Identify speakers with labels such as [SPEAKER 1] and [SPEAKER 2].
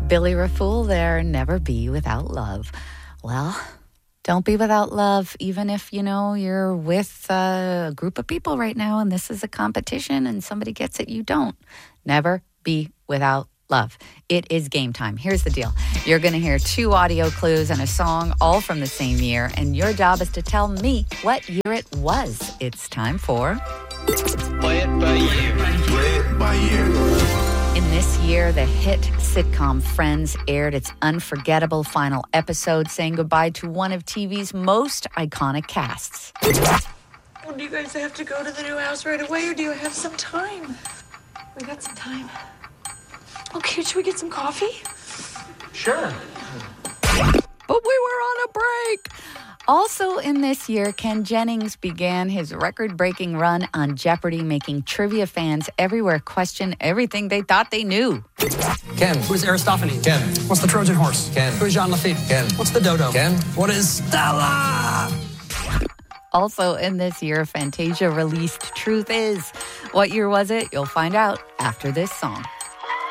[SPEAKER 1] Billy Rafool there, Never Be Without Love. Well, don't be without love, even if, you're with a group of people right now and this is a competition and somebody gets it, you don't. Never be without love. It is game time. Here's the deal. You're going to hear 2 audio clues and a song all from the same year, and your job is to tell me what year it was. It's time for...
[SPEAKER 2] Play it by year. Play it by year.
[SPEAKER 1] In this year, the hit sitcom Friends aired its unforgettable final episode, saying goodbye to one of TV's most iconic casts.
[SPEAKER 3] Well, do you guys have to go to the new house right away, or do you have some time?
[SPEAKER 4] We got some time. Okay, should we get some coffee?
[SPEAKER 2] Sure.
[SPEAKER 1] But we were on a break. Also in this year, Ken Jennings began his record-breaking run on Jeopardy, making trivia fans everywhere question everything they thought they knew.
[SPEAKER 5] Ken.
[SPEAKER 6] Who is Aristophanes?
[SPEAKER 5] Ken.
[SPEAKER 6] What's the Trojan horse?
[SPEAKER 5] Ken.
[SPEAKER 6] Who is Jean Lafitte?
[SPEAKER 5] Ken.
[SPEAKER 6] What's the dodo?
[SPEAKER 5] Ken.
[SPEAKER 6] What is Stella?
[SPEAKER 1] Also in this year, Fantasia released Truth Is. What year was it? You'll find out after this song.